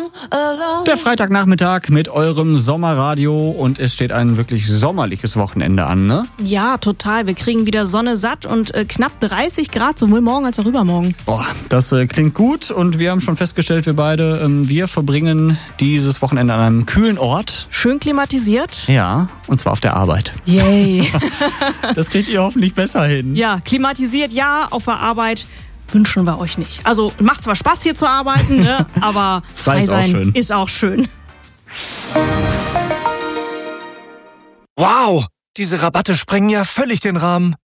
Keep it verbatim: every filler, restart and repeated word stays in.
Der Freitagnachmittag mit eurem Sommerradio und es steht ein wirklich sommerliches Wochenende an, ne? Ja, total. Wir kriegen wieder Sonne satt und äh, knapp dreißig Grad, sowohl morgen als auch übermorgen. Boah, das äh, klingt gut und wir haben schon festgestellt, wir beide, ähm, wir verbringen dieses Wochenende an einem kühlen Ort. Schön klimatisiert. Ja, und zwar auf der Arbeit. Yay. Das kriegt ihr hoffentlich besser hin. Ja, klimatisiert ja, auf der Arbeit wünschen wir euch nicht. Also macht zwar Spaß hier zu arbeiten, ne? Aber frei, frei ist sein auch schön. ist auch schön. Wow, diese Rabatte sprengen ja völlig den Rahmen.